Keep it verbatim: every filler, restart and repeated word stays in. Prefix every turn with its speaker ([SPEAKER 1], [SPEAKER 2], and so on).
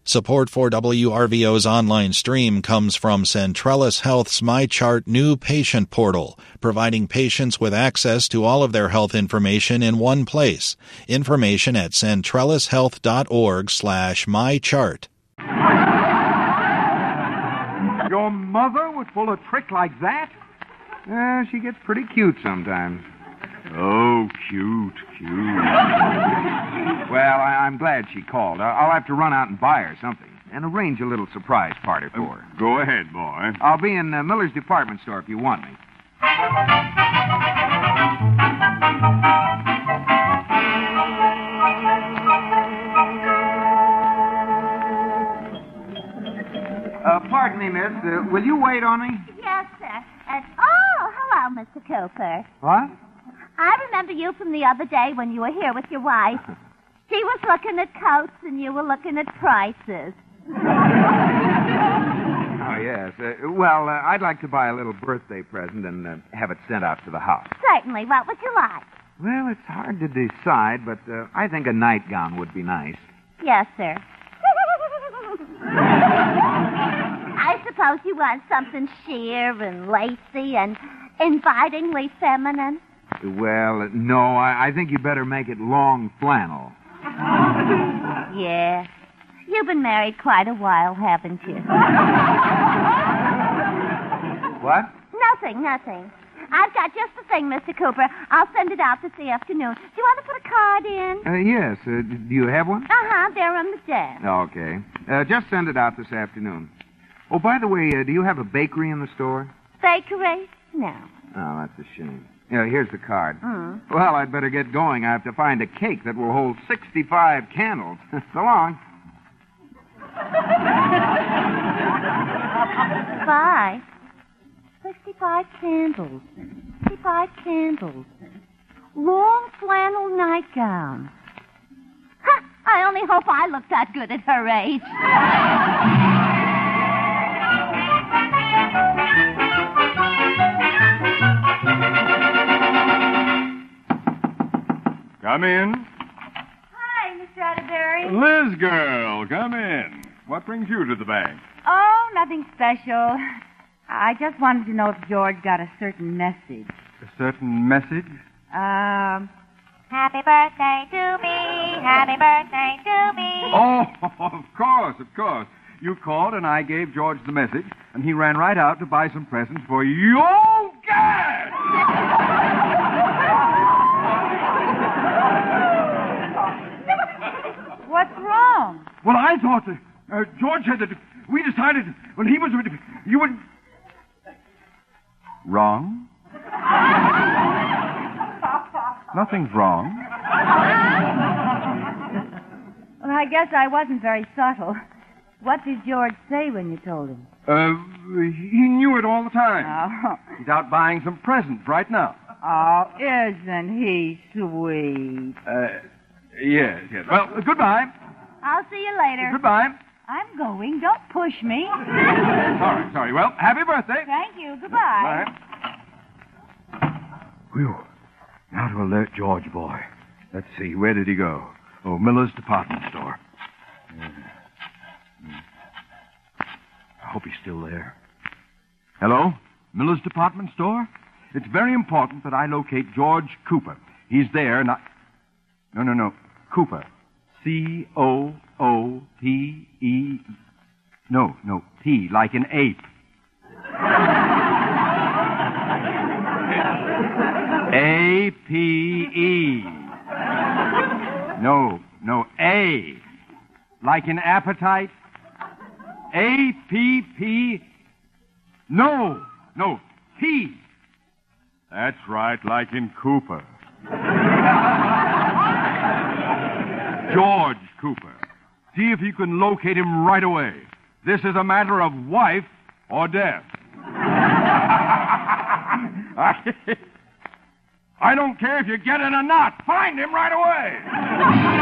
[SPEAKER 1] Support for W R V O's online stream comes from Centrellis Health's MyChart new patient portal, providing patients with access to all of their health information in one place. Information at centrellishealth.org slash mychart.
[SPEAKER 2] Your mother would pull a trick like that? Uh, she gets pretty cute sometimes. Oh, cute, cute. Well, I- I'm glad she called. I- I'll have to run out and buy her something and arrange a little surprise party for her.
[SPEAKER 3] Uh, go ahead, boy.
[SPEAKER 2] I'll be in uh, Miller's department store if you want me. Uh, pardon me, miss. Uh, will you wait on me?
[SPEAKER 4] Yes, sir. Uh, oh, hello, Mister Cooper.
[SPEAKER 2] What?
[SPEAKER 4] I remember you from the other day when you were here with your wife. She was looking at coats and you were looking at prices.
[SPEAKER 2] Oh, yes. Uh, well, uh, I'd like to buy a little birthday present and uh, have it sent out to the house.
[SPEAKER 4] Certainly. What would you like?
[SPEAKER 2] Well, it's hard to decide, but uh, I think a nightgown would be nice.
[SPEAKER 4] Yes, sir. I suppose you want something sheer and lacy and invitingly feminine.
[SPEAKER 2] Well, uh, no, I, I think you better make it long flannel.
[SPEAKER 4] Yeah. You've been married quite a while, haven't you?
[SPEAKER 2] What?
[SPEAKER 4] Nothing, nothing. I've got just the thing, Mister Cooper. I'll send it out this afternoon. Do you want to put a card in?
[SPEAKER 2] Uh, yes. Uh, do you have one?
[SPEAKER 4] Uh-huh, they're on the desk.
[SPEAKER 2] Okay. Uh, just send it out this afternoon. Oh, by the way, uh, do you have a bakery in the store?
[SPEAKER 4] Bakery? No.
[SPEAKER 2] Oh, that's a shame. Yeah, here's the card.
[SPEAKER 4] Mm.
[SPEAKER 2] Well, I'd better get going. I have to find a cake that will hold sixty-five candles. So long.
[SPEAKER 4] Five. Sixty-five candles. Sixty-five candles. Long flannel nightgown. Ha! I only hope I look that good at her age.
[SPEAKER 3] Come in.
[SPEAKER 5] Hi, Mister Atterbury.
[SPEAKER 3] Liz girl, come in. What brings you to the bank?
[SPEAKER 5] Oh, nothing special. I just wanted to know if George got a certain message.
[SPEAKER 3] A certain message?
[SPEAKER 5] Um,
[SPEAKER 4] Happy birthday to me. Happy birthday to me.
[SPEAKER 3] Oh, of course, of course. You called and I gave George the message, and he ran right out to buy some presents for you. Gad!
[SPEAKER 5] what's wrong?
[SPEAKER 3] Well, I thought that uh, George said that we decided when he was... You would... Wrong? Nothing's wrong.
[SPEAKER 5] Well, I guess I wasn't very subtle. What did George say when you told him?
[SPEAKER 3] Uh, he knew it all the time.
[SPEAKER 5] Oh,
[SPEAKER 3] He's out buying some presents right now.
[SPEAKER 5] oh isn't he sweet?
[SPEAKER 3] Uh, yes, yes. Well, uh, goodbye.
[SPEAKER 5] I'll see you later.
[SPEAKER 3] Goodbye.
[SPEAKER 5] I'm going. Don't push me.
[SPEAKER 3] Sorry, sorry. Well, happy birthday.
[SPEAKER 5] Thank you. Goodbye.
[SPEAKER 3] Bye. Whew. Now to alert George boy. Let's see. Where did he go? Oh, Miller's department store. Uh, I hope he's still there. Hello? Miller's department store? It's very important that I locate George Cooper. He's there, not... No, no, no. Cooper. C O O P E... No, no. P, like an ape. A P E. No, no. A. Like an appetite. A P P. No, no. P. That's right, like in Cooper. George Cooper. See if you can locate him right away. This is a matter of wife or death. I don't care if you get in or not. Find him right away.